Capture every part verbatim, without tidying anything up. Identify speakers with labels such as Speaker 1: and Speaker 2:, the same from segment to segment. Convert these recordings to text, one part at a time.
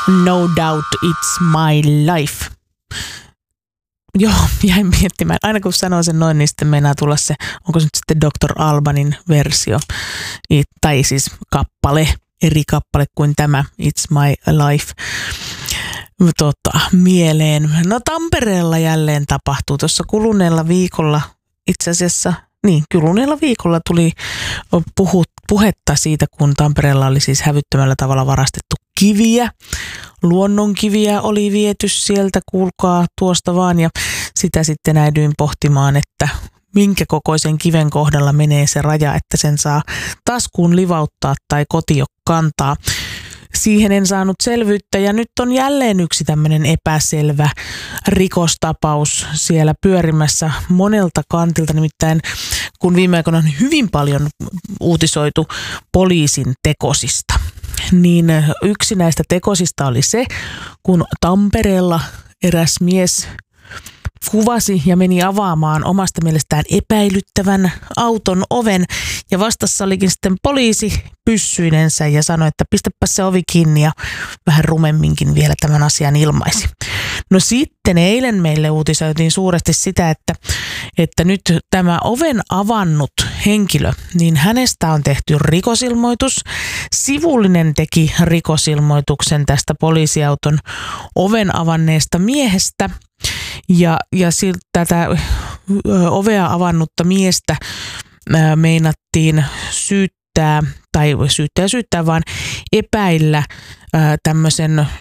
Speaker 1: No doubt it's my life. Joo, jäin miettimään. Aina kun sanoo sen noin, niin sitten meinaa tulla se, onko se nyt sitten doktor Albanin versio. Tai siis kappale, eri kappale kuin tämä It's my life. Tota, mieleen. No Tampereella jälleen tapahtuu. Tuossa kuluneella viikolla itse asiassa, niin kuluneella viikolla tuli puhu, puhetta siitä, kun Tampereella oli siis hävyttömällä tavalla varastettu kiviä. Luonnonkiviä oli viety sieltä, kuulkaa tuosta vaan, ja sitä sitten äidyin pohtimaan, että minkä kokoisen kiven kohdalla menee se raja, että sen saa taskuun livauttaa tai kotio kantaa. Siihen en saanut selvyyttä, ja nyt on jälleen yksi tämmöinen epäselvä rikostapaus siellä pyörimässä monelta kantilta. Nimittäin kun viime aikoina on hyvin paljon uutisoitu poliisin tekosista, niin yksi näistä tekosista oli se, kun Tampereella eräs mies kuvasi ja meni avaamaan omasta mielestään epäilyttävän auton oven, ja vastassa olikin sitten poliisi pyssyinensä ja sanoi, että pistäpä se ovi kiinni, ja vähän rumemminkin vielä tämän asian ilmaisi. No sitten eilen meille uutisoitiin suuresti sitä, että, että nyt tämä oven avannut henkilö, niin hänestä on tehty rikosilmoitus. Sivullinen teki rikosilmoituksen tästä poliisiauton oven avanneesta miehestä. Ja, ja siltä tätä ovea avannutta miestä ää, meinattiin syyttää, tai syyttää syyttää, vaan epäillä ää, tämmöisen ää,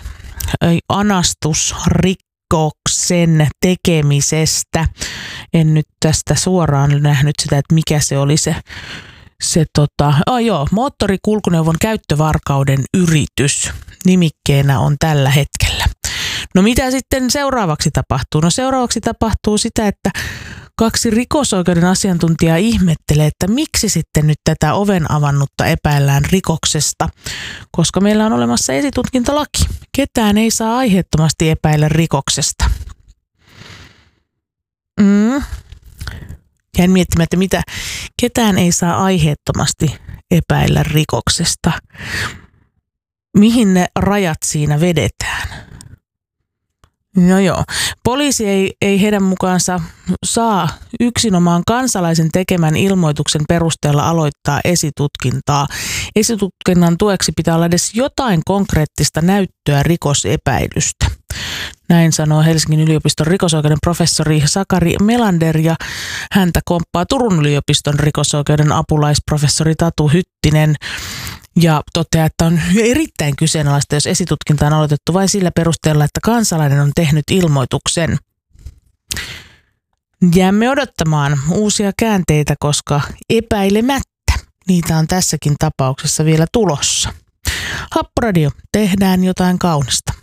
Speaker 1: anastusrikoksen tekemisestä. En nyt tästä suoraan nähnyt sitä, että mikä se oli se, se tota, oh joo, moottorikulkuneuvon käyttövarkauden yritys nimikkeenä on tällä hetkellä. No mitä sitten seuraavaksi tapahtuu? No seuraavaksi tapahtuu sitä, että kaksi rikosoikeuden asiantuntijaa ihmettelee, että miksi sitten nyt tätä oven avannutta epäillään rikoksesta, koska meillä on olemassa esitutkintalaki. Ketään ei saa aiheettomasti epäillä rikoksesta. Mm. Jäin miettimään, että mitä ketään ei saa aiheettomasti epäillä rikoksesta. Mihin ne rajat siinä vedetään? No joo, poliisi ei, ei heidän mukaansa saa yksinomaan kansalaisen tekemän ilmoituksen perusteella aloittaa esitutkintaa. Esitutkinnan tueksi pitää olla edes jotain konkreettista näyttöä rikosepäilystä. Näin sanoo Helsingin yliopiston rikosoikeuden professori Sakari Melander, ja häntä komppaa Turun yliopiston rikosoikeuden apulaisprofessori Tatu Hyttinen. Ja toteaa, että on erittäin kyseenalaista, jos esitutkinta on aloitettu vain sillä perusteella, että kansalainen on tehnyt ilmoituksen. Jäämme odottamaan uusia käänteitä, koska epäilemättä niitä on tässäkin tapauksessa vielä tulossa. Happoradio, tehdään jotain kaunista.